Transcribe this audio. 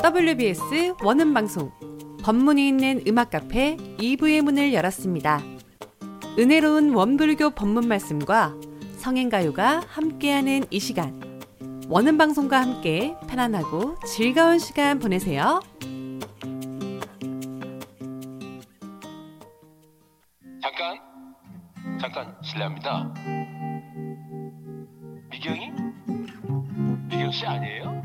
WBS 원음방송 법문이 있는 음악 카페 2부의 문을 열었습니다. 은혜로운 원불교 법문 말씀과 성행가요가 함께하는 이 시간, 원음방송과 함께 편안하고 즐거운 시간 보내세요. 잠깐 실례합니다. 미경이? 미경씨 아니에요?